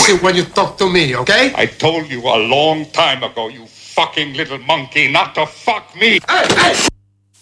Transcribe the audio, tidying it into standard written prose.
it when you talk to me, okay? I told you a long time ago, you fucking little monkey, not to fuck me. Hey, hey!